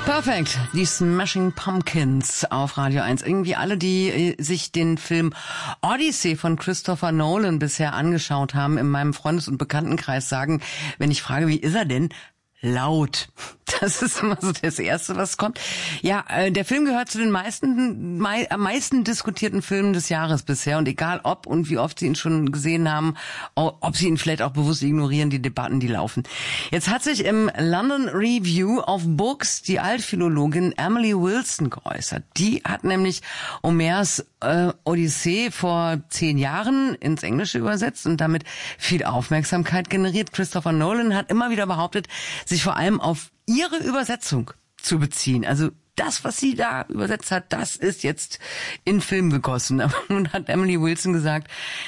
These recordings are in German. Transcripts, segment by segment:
Perfekt, die Smashing Pumpkins auf Radio 1. Irgendwie alle, die sich den Film Odyssey von Christopher Nolan bisher angeschaut haben, in meinem Freundes- und Bekanntenkreis sagen, wenn ich frage, wie ist er denn? Laut. Das ist immer so das Erste, was kommt. Ja, der Film gehört zu den am meisten diskutierten Filmen des Jahres bisher. Und egal ob und wie oft Sie ihn schon gesehen haben, ob Sie ihn vielleicht auch bewusst ignorieren, die Debatten, die laufen. Jetzt hat sich im London Review of Books die Altphilologin Emily Wilson geäußert. Die hat nämlich Homers Odyssee vor 10 Jahren ins Englische übersetzt und damit viel Aufmerksamkeit generiert. Christopher Nolan hat immer wieder behauptet, sich vor allem auf ihre Übersetzung zu beziehen. Also das, was sie da übersetzt hat, das ist jetzt in Film gegossen. Aber nun hat Emily Wilson gesagt,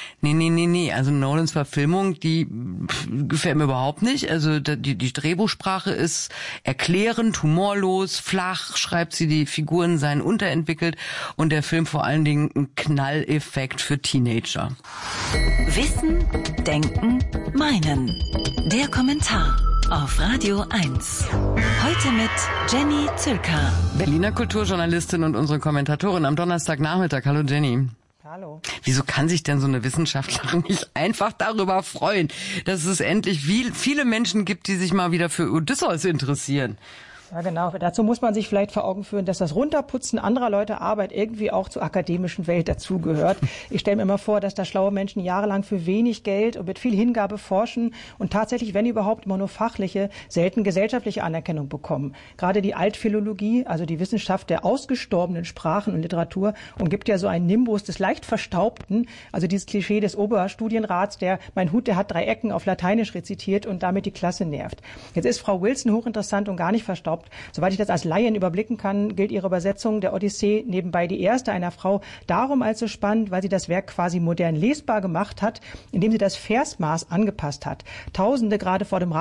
nee. Also Nolans Verfilmung, die gefällt mir überhaupt nicht. Also die Drehbuchsprache ist erklärend, humorlos, flach, schreibt sie, die Figuren seien unterentwickelt und der Film vor allen Dingen ein Knalleffekt für Teenager. Wissen, Denken, Meinen. Der Kommentar auf Radio 1. Heute mit Jenny Zülker, Berliner Kulturjournalistin und unsere Kommentatorin am Donnerstagnachmittag. Hallo Jenny. Hallo. Wieso kann sich denn so eine Wissenschaftlerin nicht einfach darüber freuen, dass es endlich viele Menschen gibt, die sich mal wieder für Odysseus interessieren? Ja, genau. Dazu muss man sich vielleicht vor Augen führen, dass das Runterputzen anderer Leute Arbeit irgendwie auch zur akademischen Welt dazugehört. Ich stelle mir immer vor, dass da schlaue Menschen jahrelang für wenig Geld und mit viel Hingabe forschen und tatsächlich, wenn überhaupt, immer nur fachliche, selten gesellschaftliche Anerkennung bekommen. Gerade die Altphilologie, also die Wissenschaft der ausgestorbenen Sprachen und Literatur, umgibt ja so einen Nimbus des leicht Verstaubten, also dieses Klischee des Oberstudienrats, mein Hut, der hat 3 Ecken auf Lateinisch rezitiert und damit die Klasse nervt. Jetzt ist Frau Wilson hochinteressant und gar nicht verstaubt. Soweit ich das als Laien überblicken kann, gilt ihre Übersetzung der Odyssee nebenbei die erste einer Frau darum als so spannend, weil sie das Werk quasi modern lesbar gemacht hat, indem sie das Versmaß angepasst hat. Tausende gerade vor dem